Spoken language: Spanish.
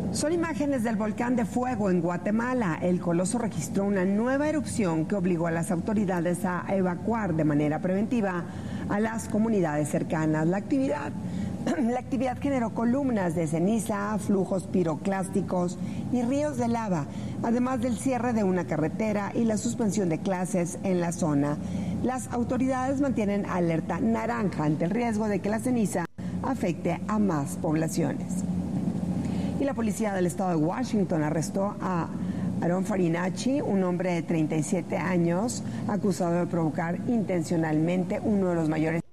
Son imágenes del volcán de fuego en Guatemala. El coloso registró una nueva erupción que obligó a las autoridades a evacuar de manera preventiva a las comunidades cercanas. La actividad generó columnas de ceniza, flujos piroclásticos y ríos de lava, además del cierre de una carretera y la suspensión de clases en la zona. Las autoridades mantienen alerta naranja ante el riesgo de que la ceniza afecte a más poblaciones. Y la policía del estado de Washington arrestó a Aaron Farinacci, un hombre de 37 años, acusado de provocar intencionalmente uno de los mayores